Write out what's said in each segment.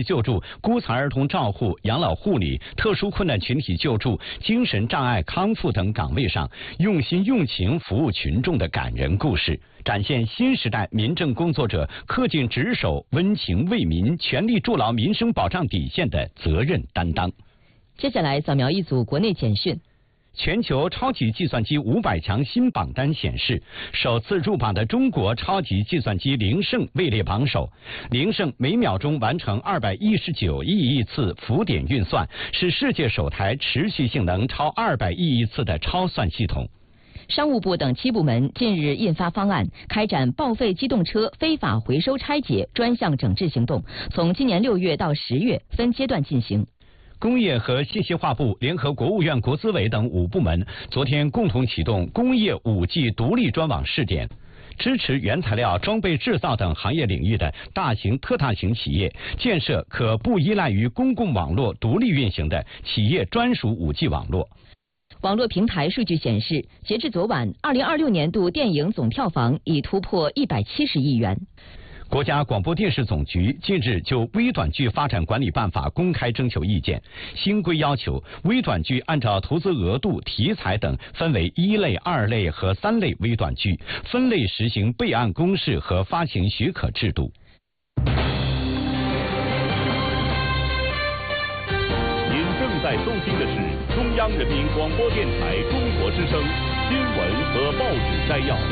救助、孤残儿童照护、养老护理、特殊困难群体救助、精神障碍康复等岗位上用心用情服务群众的感人故事，展现新时代民政工作者恪尽职守、温情为民、全力筑牢民生保障底线的责任担当。 接下来扫描一组国内简讯。 全球超级计算机500强新榜单显示，首次入榜的中国超级计算机灵胜位列榜首。灵胜每秒钟完成219亿次浮点运算，是世界首台持续性能超200亿次的超算系统。 商务部等7部门近日印发方案，开展报废机动车非法回收拆解专项整治行动，从今年6月到10月分阶段进行。 工业和信息化部联合国务院国资委等5部门昨天共同启动工业5G 独立专网试点，支持原材料、装备制造等行业领域的大型、特大型企业建设可不依赖于公共网络独立运行的企业专属5G 网络。 网络平台数据显示，截至昨晚，2026年度电影总票房已突破170亿元。 国家广播电视总局近日就微短剧发展管理办法公开征求意见，新规要求微短剧按照投资额度、题材等分为1类、2类和3类微短剧，分类实行备案公示和发行许可制度。 您正在收听的是中央人民广播电台中国之声新闻和报纸摘要。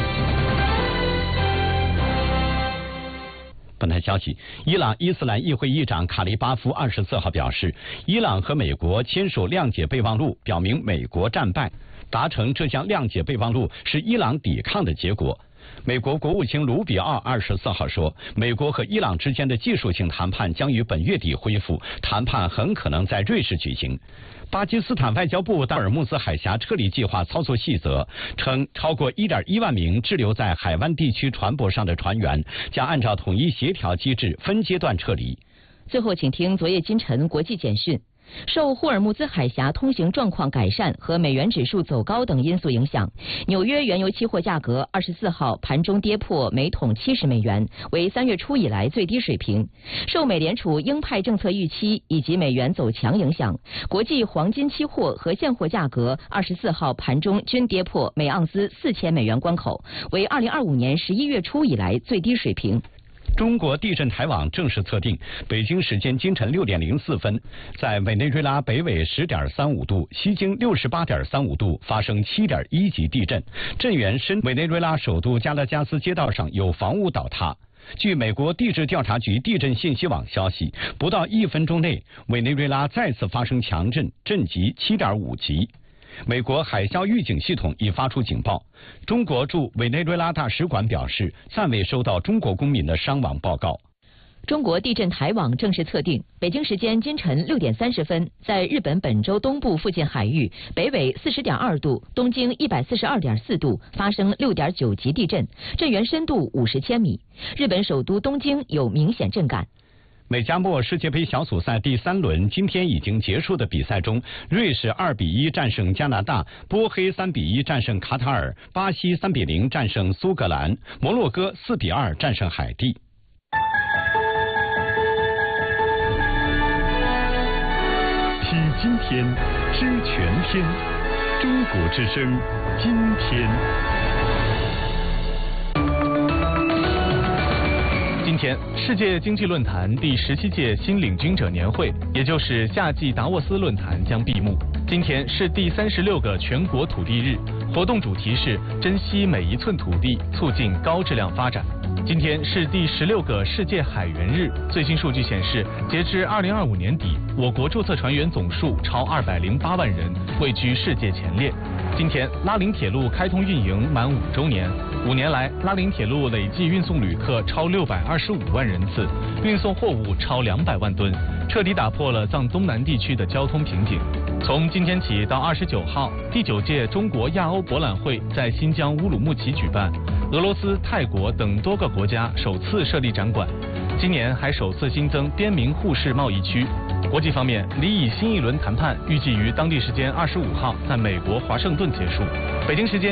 本台消息，伊朗伊斯兰议会议长卡利巴夫24号表示，伊朗和美国签署谅解备忘录，表明美国战败，达成这项谅解备忘录是伊朗抵抗的结果。美国国务卿卢比奥24号说，美国和伊朗之间的技术性谈判将于本月底恢复，谈判很可能在瑞士举行。巴基斯坦外交部达尔木斯海峡撤离计划操作细则称，超过1.1万名滞留在海湾地区船舶上的船员将按照统一协调机制分阶段撤离。 最后，请听昨夜今晨国际简讯。受霍尔木兹海峡通行状况改善和美元指数走高等因素影响，纽约原油期货价格24号盘中跌破每桶70美元，为3月初以来最低水平。受美联储鹰派政策预期以及美元走强影响，国际黄金期货和现货价格24号盘中均跌破每盎司4000美元关口，为2025年11月初以来最低水平。 中国地震台网正式测定，北京时间今晨6点04分，在委内瑞拉北纬10.35度、西经68.35度发生7.1级地震，震源深委内瑞拉首都加拉加斯街道上有房屋倒塌。据美国地质调查局地震信息网消息，不到1分钟内，委内瑞拉再次发生强震，震级7.5级。美国海啸预警系统已发出警报。中国驻委内瑞拉大使馆表示，暂未收到中国公民的伤亡报告。 中国地震台网正式测定，北京时间今晨6点30分，在日本本州东部附近海域，北纬40.2度、东经142.4度发生6.9级地震，震源深度50千米。日本首都东京有明显震感。 美加墨世界杯小组赛第3轮今天已经结束的比赛中，瑞士2-1战胜加拿大，波黑3-1战胜卡塔尔，巴西3-0战胜苏格兰，摩洛哥4-2战胜海地。 体今天，知全天，中国之声，今天。 今天，世界经济论坛第17届新领军者年会，也就是夏季达沃斯论坛将闭幕。今天是第36个全国土地日，活动主题是珍惜每一寸土地，促进高质量发展。今天是第16个世界海员日，最新数据显示，截至2025年底，我国注册船员总数超208万人，位居世界前列。今天，拉林铁路开通运营满5周年，5年来，拉林铁路累计运送旅客超625万人次，运送货物超200万吨，彻底打破了藏东南地区的交通瓶颈。从今天起到29号，第9届中国亚欧博览会在新疆乌鲁木齐举办，俄罗斯、泰国等多个国家首次设立展馆。今年还首次新增边民互市贸易区。国际方面，离以新一轮谈判预计于当地时间25号在美国华盛顿结束。北京时间